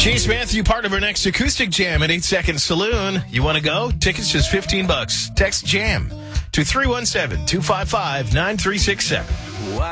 Gene Smith, you part of our next acoustic jam at 8 Second Saloon. You want to go? Tickets just $15. Text JAM to 317-255-9367.